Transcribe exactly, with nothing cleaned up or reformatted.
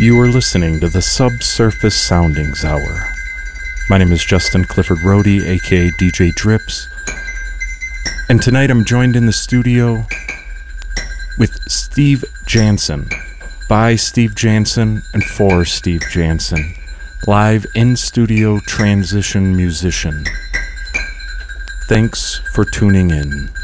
You are listening to the Subsurface Soundings Hour. My name is Justin Clifford Rohde, aka D J Drips, and tonight I'm joined in the studio with Steve Jansen, by Steve Jansen and for Steve Jansen, live in-studio transition musician. Thanks for tuning in.